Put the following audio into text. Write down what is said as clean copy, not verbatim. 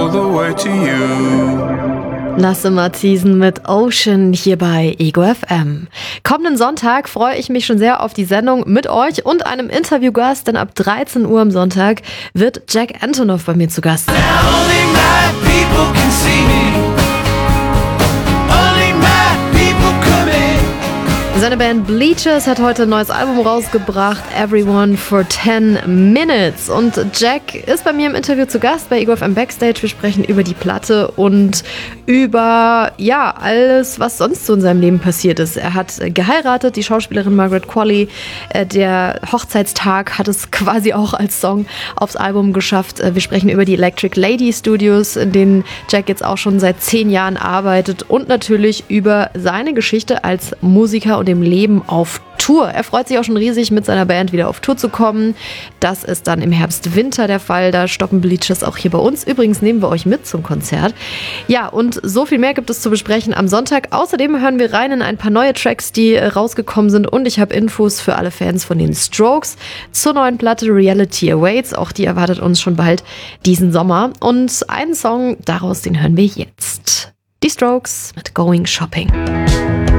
all the way to you. Lasse Matthiesen mit Ocean hier bei Ego FM. Kommenden Sonntag freue ich mich schon sehr auf die Sendung mit euch und einem Interviewgast, denn ab 13 Uhr am Sonntag wird Jack Antonoff bei mir zu Gast sein. Seine Band Bleachers hat heute ein neues Album rausgebracht, Everyone for 10 Minutes. Und Jack ist bei mir im Interview zu Gast bei Ego FM Backstage. Wir sprechen über die Platte und über alles, was sonst so in seinem Leben passiert ist. Er hat geheiratet, die Schauspielerin Margaret Qualley. Der Hochzeitstag hat es quasi auch als Song aufs Album geschafft. Wir sprechen über die Electric Lady Studios, in denen Jack jetzt auch schon seit 10 Jahren arbeitet. Und natürlich über seine Geschichte als Musiker und dem Leben auf Tour. Er freut sich auch schon riesig, mit seiner Band wieder auf Tour zu kommen. Das ist dann im Herbst-Winter der Fall. Da stoppen Bleachers auch hier bei uns. Übrigens nehmen wir euch mit zum Konzert. Ja, und so viel mehr gibt es zu besprechen am Sonntag. Außerdem hören wir rein in ein paar neue Tracks, die rausgekommen sind. Und ich habe Infos für alle Fans von den Strokes zur neuen Platte Reality Awaits. Auch die erwartet uns schon bald diesen Sommer. Und einen Song daraus, den hören wir jetzt. Die Strokes mit Going Shopping.